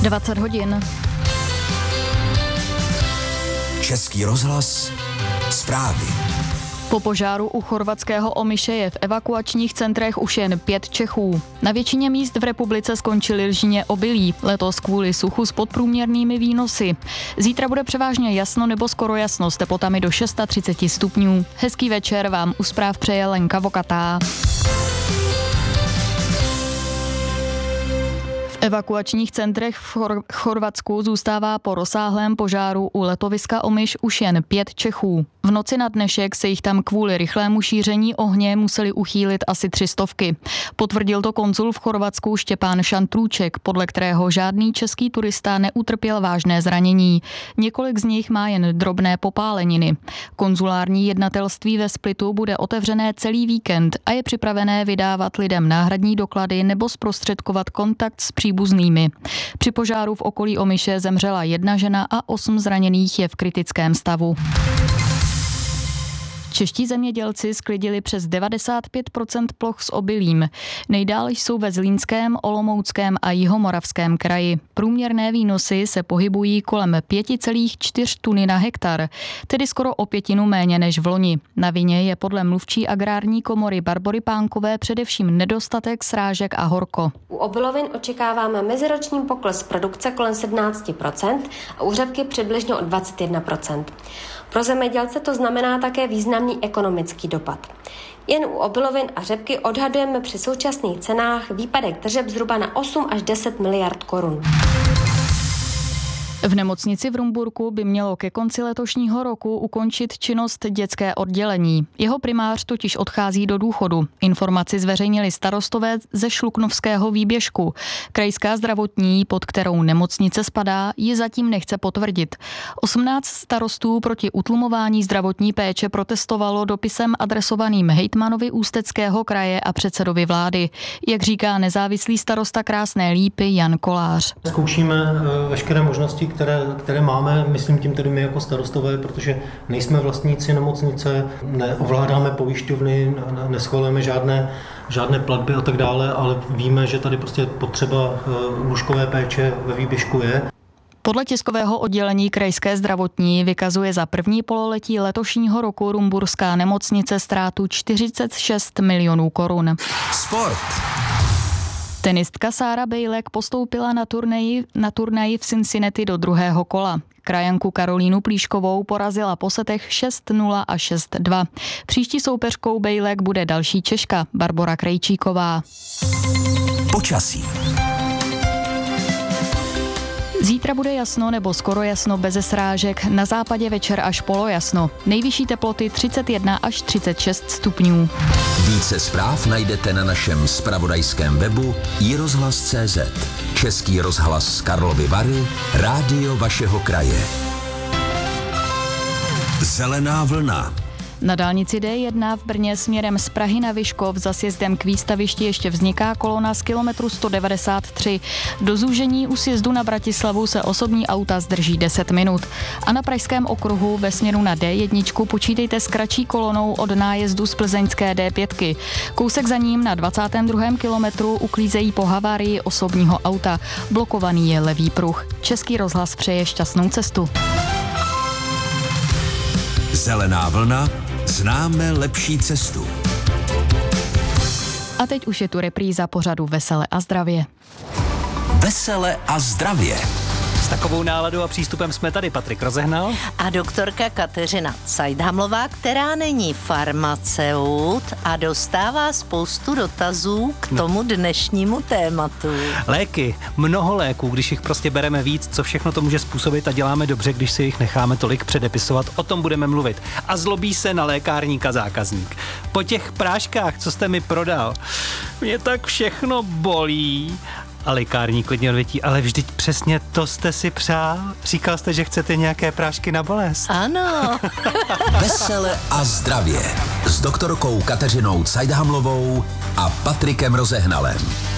20 hodin. Český rozhlas, zprávy. Po požáru u chorvatského Omiše je v evakuačních centrech už jen 5 Čechů. Na většině míst v republice skončily lžině obilí, letos kvůli suchu s podprůměrnými výnosy. Zítra bude převážně jasno nebo skoro jasno s teplotami do 630 stupňů. Hezký večer vám u zpráv přeje Lenka Vokatá. V evakuačních centrech v Chorvatsku zůstává po rozsáhlém požáru u letoviska Omiš už jen 5 Čechů. V noci na dnešek se jich tam kvůli rychlému šíření ohně museli uchýlit asi 300. Potvrdil to konzul v Chorvatsku Štěpán Šantrůček, podle kterého žádný český turista neutrpěl vážné zranění. Několik z nich má jen drobné popáleniny. Konzulární jednatelství ve Splitu bude otevřené celý víkend a je připravené vydávat lidem náhradní doklady nebo zprostředkovat kontakt s příbuznými. Při požáru v okolí Omiše zemřela 1 žena a 8 zraněných je v kritickém stavu. Čeští zemědělci sklidili přes 95% ploch s obilím. Nejdál jsou ve Zlínském, Olomouckém a Jihomoravském kraji. Průměrné výnosy se pohybují kolem 5,4 tuny na hektar, tedy skoro o 1/5 méně než v loni. Na vině je podle mluvčí agrární komory Barbory Pánkové především nedostatek srážek a horko. U obilovin očekáváme meziroční pokles produkce kolem 17% a u řepky přibližně o 21%. Pro zemědělce to znamená také významný ekonomický dopad. Jen u obilovin a řepky odhadujeme při současných cenách výpadek tržeb zhruba na 8 až 10 miliard korun. V nemocnici v Rumburku by mělo ke konci letošního roku ukončit činnost dětské oddělení. Jeho primář totiž odchází do důchodu. Informaci zveřejnili starostové ze Šluknovského výběžku. Krajská zdravotní, pod kterou nemocnice spadá, ji zatím nechce potvrdit. 18 starostů proti utlumování zdravotní péče protestovalo dopisem adresovaným hejtmanovi Ústeckého kraje a předsedovi vlády. Jak říká nezávislý starosta Krásné Lípy Jan Kolář. Zkoušíme veškeré možnosti, které máme, myslím tím tedy my jako starostové, protože nejsme vlastníci nemocnice, neovládáme pojišťovny, neschvalujeme žádné platby a tak dále, ale víme, že tady prostě potřeba lůžkové péče ve výběžku je. Podle tiskového oddělení krajské zdravotní vykazuje za první pololetí letošního roku Rumburská nemocnice ztrátu 46 milionů korun. Sport. Tenistka Sára Bejlek postoupila na turnaji v Cincinnati do druhého kola. Krajanku Karolínu Plíškovou porazila po setech 6-0 a 6-2. Příští soupeřkou Bejlek bude další Češka Barbora Krejčíková. Počasí. Zítra bude jasno nebo skoro jasno beze srážek, na západě večer až polojasno. Nejvyšší teploty 31 až 36 stupňů. Více zpráv najdete na našem zpravodajském webu iRozhlas.cz. Český rozhlas z Karlovy Vary, rádio vašeho kraje. Zelená vlna. Na dálnici D1 v Brně směrem z Prahy na Vyškov za sjezdem k výstavišti ještě vzniká kolona z kilometru 193. Do zúžení u sjezdu na Bratislavu se osobní auta zdrží 10 minut. A na pražském okruhu ve směru na D1 počítejte s kratší kolonou od nájezdu z plzeňské D5. Kousek za ním na 22. kilometru uklízejí po havárii osobního auta. Blokovaný je levý pruh. Český rozhlas přeje šťastnou cestu. Zelená vlna. Známe lepší cestu. A teď už je tu repríza pořadu Vesele a zdravě. Vesele a zdravě. S takovou náladou a přístupem jsme tady Patrik Rozehnal a doktorka Kateřina Cajdhamlová, která není farmaceut a dostává spoustu dotazů k tomu dnešnímu tématu. Léky, mnoho léků, když jich prostě bereme víc, co všechno to může způsobit a děláme dobře, když si jich necháme tolik předepisovat, o tom budeme mluvit. A zlobí se na lékárníka zákazník. Po těch práškách, co jste mi prodal, mě tak všechno bolí. A lékárník klidně odvětí, ale vždyť přesně to jste si přál. Říkal jste, že chcete nějaké prášky na bolest. Ano. Vesele a zdravě s doktorkou Kateřinou Cajdhamlovou a Patrikem Rozehnalem.